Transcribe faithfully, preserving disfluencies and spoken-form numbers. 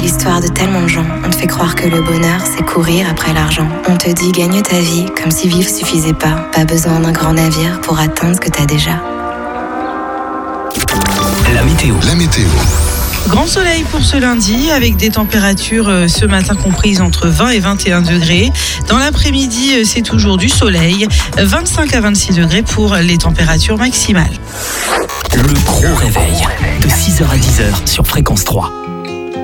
l'histoire de tellement de gens. On te fait croire que le bonheur, c'est courir après l'argent. On te dit gagne ta vie, comme si vivre suffisait pas. Pas besoin d'un grand navire pour atteindre ce que t'as déjà. La météo. La météo. Grand soleil pour ce lundi, avec des températures euh, ce matin comprises entre vingt et vingt et un degrés. Dans l'après-midi, euh, c'est toujours du soleil, vingt-cinq à vingt-six degrés pour les températures maximales. Le gros réveil, de six heures à dix heures sur Fréquence trois.